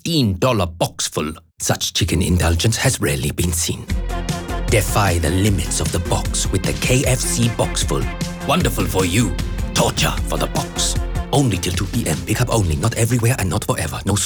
$15 box full. Such chicken indulgence has rarely been seen. Defy the limits of the box with the KFC box full. Wonderful for you. Torture for the box. Only till 2 p.m. Pick up only. Not everywhere and not forever. No